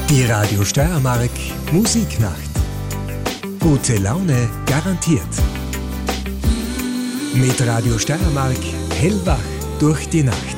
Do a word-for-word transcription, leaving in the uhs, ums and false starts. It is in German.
Die Radio Steiermark Musiknacht. Gute Laune garantiert. Mit Radio Steiermark hellwach durch die Nacht.